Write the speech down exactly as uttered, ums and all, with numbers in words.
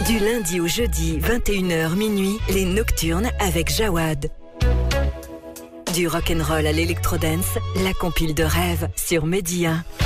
Du lundi au jeudi, vingt et une heures minuit, les Nocturnes avec Jawad. Du rock'n'roll à l'électrodance, la compile de rêve sur Média.